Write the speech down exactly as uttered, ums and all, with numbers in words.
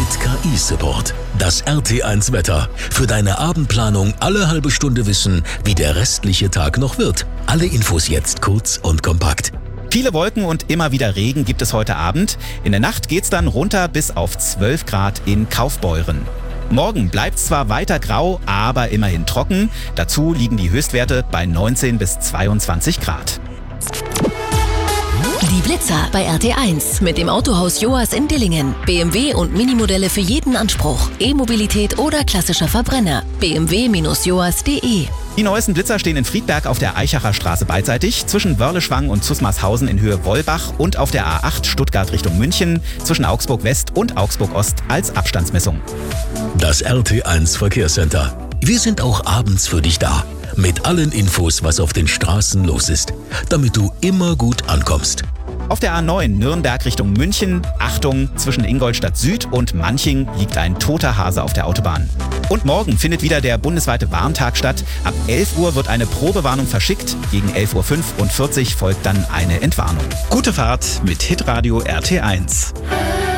Mit K I-Support. Das R T eins Wetter. Für deine Abendplanung alle halbe Stunde wissen, wie der restliche Tag noch wird. Alle Infos jetzt kurz und kompakt. Viele Wolken und immer wieder Regen gibt es heute Abend. In der Nacht geht's dann runter bis auf zwölf Grad in Kaufbeuren. Morgen bleibt's zwar weiter grau, aber immerhin trocken. Dazu liegen die Höchstwerte bei neunzehn bis zweiundzwanzig Grad. Die Blitzer bei R T eins mit dem Autohaus Joas in Dillingen. B M W und Minimodelle für jeden Anspruch. E-Mobilität oder klassischer Verbrenner. b m w Bindestrich joas punkt d e. Die neuesten Blitzer stehen in Friedberg auf der Eichacher Straße beidseitig, zwischen Wörleschwang und Zusmarshausen in Höhe Wollbach und auf der A acht Stuttgart Richtung München, zwischen Augsburg West und Augsburg Ost als Abstandsmessung. Das R T eins Verkehrscenter. Wir sind auch abends für dich da. Mit allen Infos, was auf den Straßen los ist, damit du immer gut ankommst. Auf der A neun Nürnberg Richtung München, Achtung, zwischen Ingolstadt Süd und Manching liegt ein toter Hase auf der Autobahn. Und morgen findet wieder der bundesweite Warntag statt. Ab elf Uhr wird eine Probewarnung verschickt. Gegen elf Uhr fünfundvierzig folgt dann eine Entwarnung. Gute Fahrt mit Hitradio R T eins.